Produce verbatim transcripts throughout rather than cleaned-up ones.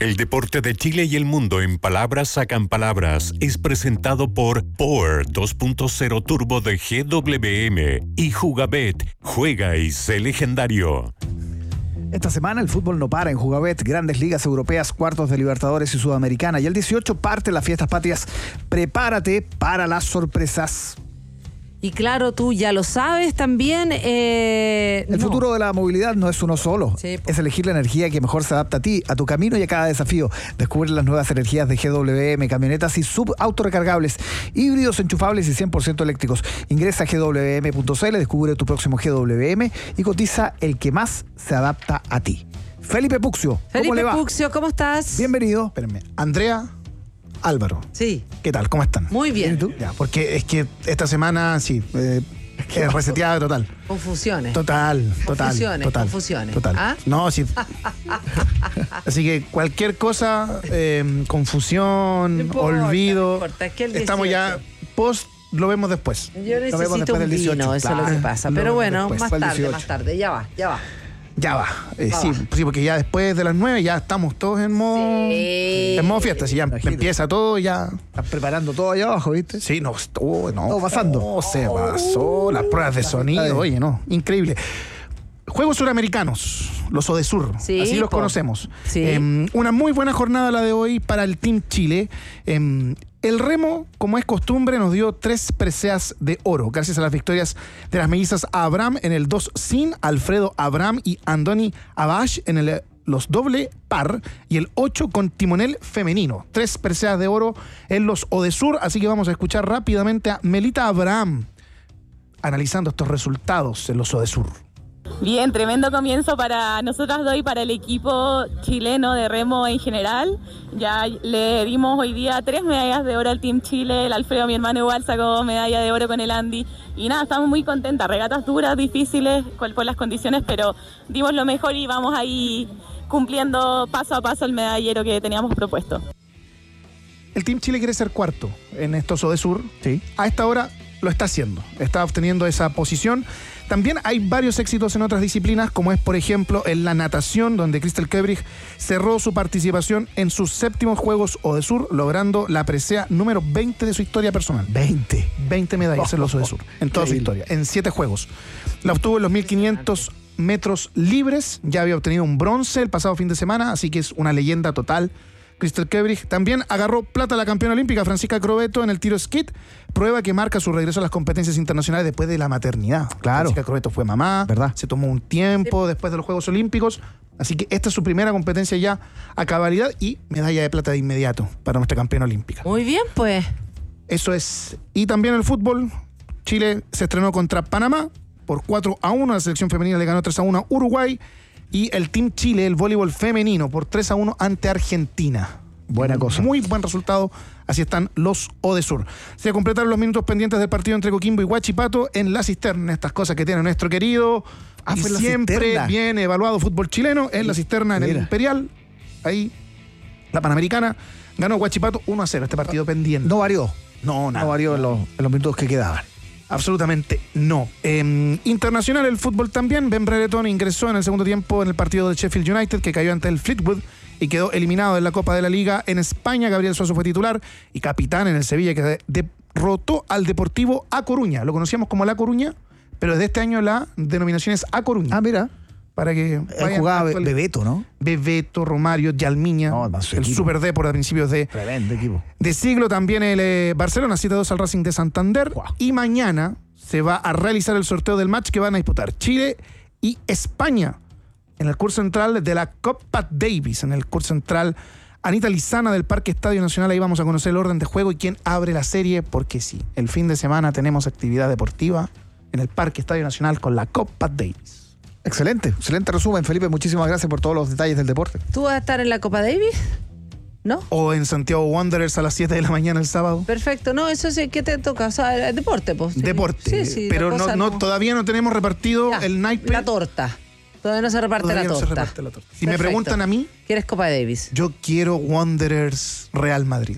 El deporte de Chile y el mundo en palabras sacan palabras es presentado por Power dos punto cero Turbo de G W M y Jugabet. Juega y sé legendario. Esta semana el fútbol no para en Jugabet, grandes ligas europeas, cuartos de Libertadores y Sudamericana. Y el dieciocho parte las fiestas patrias. Prepárate para las sorpresas. Y claro, tú ya lo sabes también. Eh, el no. futuro de la movilidad no es uno solo. Sí, es elegir la energía que mejor se adapta a ti, a tu camino y a cada desafío. Descubre las nuevas energías de G W M, camionetas y subautorecargables, híbridos enchufables y cien por ciento eléctricos. Ingresa a G W M punto C L, descubre tu próximo G W M y cotiza el que más se adapta a ti. Felipe Puccio, ¿cómo Felipe le va? Puccio, ¿cómo estás? Bienvenido. Espérenme. Andrea, Álvaro. Sí. ¿Qué tal? ¿Cómo están? Muy bien. ¿Y tú? Ya, porque es que esta semana, sí, eh, es reseteada total. Confusiones. Total, total. Confusiones, total, confusiones. Total. ¿Ah? No, sí. Así que cualquier cosa, eh, confusión, No importa, olvido. no importa, es que el estamos ya post, lo vemos después. Yo Lo vemos necesito después un del dieciocho. vino, eso es lo que Claro, pasa. lo Pero vemos bueno, después. más Fue el tarde, dieciocho. más tarde. Ya va, ya va. Ya va. Eh, Ya sí, va. sí, porque ya después de las nueve ya estamos todos en modo, Sí. en modo fiesta. Si ya Imagínate. empieza todo, ya. Estás preparando todo allá abajo, ¿viste? Sí, no, oh, no. Todo pasando. Oh, se pasó. Las pruebas de sonido, oye, no. Increíble. Juegos Suramericanos, los ODESUR, Sí, así los po. conocemos. Sí. Eh, una muy buena jornada la de hoy para el Team Chile. Eh, el remo, como es costumbre, nos dio tres preseas de oro, gracias a las victorias de las mellizas Abraham en el dos sin, Alfredo Abraham y Andoni Abash en el los doble par y el ocho con timonel femenino. Tres preseas de oro en los ODESUR, así que vamos a escuchar rápidamente a Melita Abraham analizando estos resultados en los ODESUR. Bien, tremendo comienzo para nosotras dos y para el equipo chileno de remo en general. Ya le dimos hoy día tres medallas de oro al Team Chile. El Alfredo, mi hermano, igual sacó medalla de oro con el Andy. Y nada, estamos muy contentas. Regatas duras, difíciles por las condiciones, pero dimos lo mejor y vamos ahí cumpliendo paso a paso el medallero que teníamos propuesto. El Team Chile quiere ser cuarto en estos ODESUR. Sí. A esta hora lo está haciendo, está obteniendo esa posición. También hay varios éxitos en otras disciplinas, como es, por ejemplo, en la natación, donde Crystal Kebrich cerró su participación en sus séptimos Juegos ODESUR, logrando la presea número veinte de su historia personal. veinte. veinte medallas en los ODESUR, en toda su Increíble. historia, en siete juegos. La obtuvo en los mil quinientos metros libres, ya había obtenido un bronce el pasado fin de semana, así que es una leyenda total. Crystal Kebrich también agarró plata a la campeona olímpica Francisca Crovetto en el tiro skit, prueba que marca su regreso a las competencias internacionales después de la maternidad. Claro. Francisca Crovetto fue mamá, ¿Verdad? se tomó un tiempo después de los Juegos Olímpicos, así que esta es su primera competencia ya a cabalidad y medalla de plata de inmediato para nuestra campeona olímpica. Muy bien, pues. Eso es. Y también el fútbol, Chile se estrenó contra Panamá por cuatro a uno, la selección femenina le ganó tres a uno a Uruguay. Y el Team Chile, el voleibol femenino, por tres a uno ante Argentina. Buena cosa. Muy buen resultado. Así están los ODESUR. Se completaron los minutos pendientes del partido entre Coquimbo y Huachipato en la cisterna. Estas cosas que tiene nuestro querido Ah, y fue en la siempre cisterna. bien evaluado fútbol chileno. En la cisterna, en el Mira. Imperial. Ahí, la Panamericana. Ganó Huachipato uno a cero. Este partido pendiente. No varió. no, nada. No varió en los, en los minutos que quedaban. Absolutamente no. Eh, internacional el fútbol también. Ben Brereton ingresó en el segundo tiempo en el partido de Sheffield United, que cayó ante el Fleetwood y quedó eliminado en la Copa de la Liga. En España, Gabriel Suazo fue titular y capitán en el Sevilla, que derrotó al Deportivo A Coruña. Lo conocíamos como La Coruña, pero desde este año la denominación es A Coruña. Ah, mira. Para que Él vayan jugaba actual- Bebeto, ¿no? Bebeto, Romario, Yalmiña, No, más su el equipo. Super Depor a principios de Tremendo equipo. de siglo. También el eh, Barcelona siete a dos al Racing de Santander. Wow. Y mañana se va a realizar el sorteo del match que van a disputar Chile y España en el curso central de la Copa Davis, en el curso central Anita Lizana del Parque Estadio Nacional. Ahí vamos a conocer el orden de juego y quién abre la serie, porque sí, el fin de semana tenemos actividad deportiva en el Parque Estadio Nacional con la Copa Davis. Excelente, excelente resumen, Felipe. Muchísimas gracias por todos los detalles del deporte. ¿Tú vas a estar en la Copa Davis? ¿No? O en Santiago Wanderers a las siete de la mañana el sábado. Perfecto. No, eso sí, ¿qué te toca? O sea, el deporte, pues. Sí. Deporte. Sí, sí, pero la no, cosa no, todavía no tenemos repartido Ya, el naipe. La torta. Todavía no se reparte Todavía la no torta. se reparte la torta. Si me Perfecto. preguntan a mí, ¿Quieres Copa Davis? yo quiero Wanderers Real Madrid.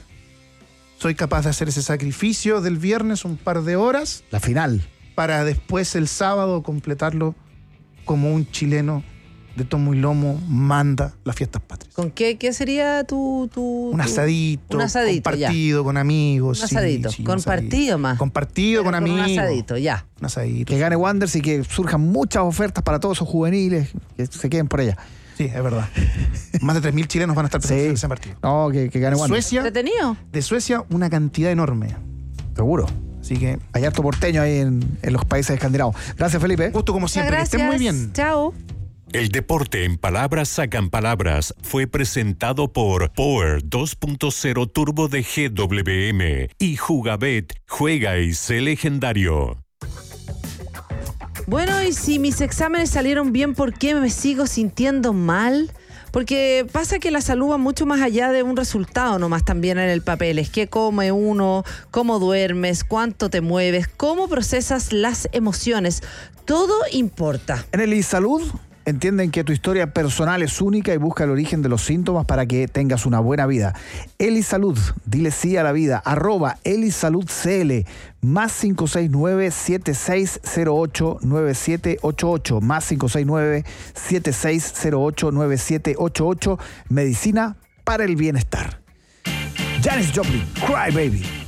Soy capaz de hacer ese sacrificio del viernes un par de horas La final. para después el sábado completarlo como un chileno de tomo y lomo manda las fiestas patrias. ¿Con qué, qué sería tu, tu Un tu- asadito, un asadito, compartido con amigos. Un sí, asadito, sí, un compartido asadito. más. Compartido con Pero amigos. Un asadito, ya. Un asadito. Que gane Wanderers y que surjan muchas ofertas para todos esos juveniles que se queden por allá. Sí, es verdad. Más de tres mil chilenos van a estar presentes Sí. en ese partido. No, que, que gane Wanderers. Suecia, ¿Entretenido? de Suecia, una cantidad enorme. Seguro. Así que, Hay harto porteño ahí en, en los países escandinavos. Gracias, Felipe. gusto como Muchas siempre. Que gracias. estén muy bien. Chao. El deporte en palabras sacan palabras fue presentado por Power dos punto cero Turbo de G W M y Jugabet, juega y sé legendario. Bueno, y si mis exámenes salieron bien, ¿por qué me sigo sintiendo mal? Porque pasa que la salud va mucho más allá de un resultado nomás también en el papel. Es qué come uno, cómo duermes, cuánto te mueves, cómo procesas las emociones. Todo importa. En el iSalud entienden que tu historia personal es única y busca el origen de los síntomas para que tengas una buena vida. Elisalud, dile sí a la vida, arroba elisaludcl, más cinco seis nueve, siete seis cero ocho, nueve siete ocho ocho, más cinco seis nueve, siete seis cero ocho, nueve siete ocho ocho, medicina para el bienestar. Janis Joplin, Cry Baby.